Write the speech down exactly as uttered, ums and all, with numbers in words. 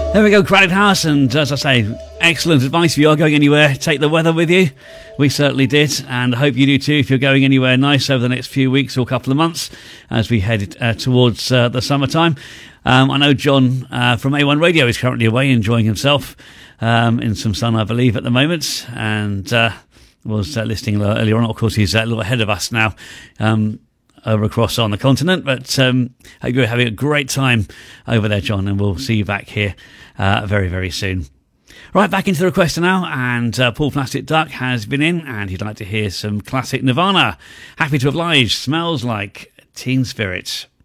There we go, Crowded House, and as I say, excellent advice. If you are going anywhere, take the weather with you. We certainly did, and I hope you do too if you're going anywhere nice over the next few weeks or couple of months as we head uh, towards uh, the summertime. Um, I know John uh, from A one Radio is currently away enjoying himself um, in some sun, I believe, at the moment, and uh, was uh, listening earlier on. Of course, he's a little ahead of us now. Um, over across on the continent, but um, hope you're having a great time over there, John, and we'll see you back here uh, very, very soon. Right, back into the requester now, and uh, Paul Plastic Duck has been in, and he'd like to hear some classic Nirvana. Happy to oblige. Smells Like Teen Spirit.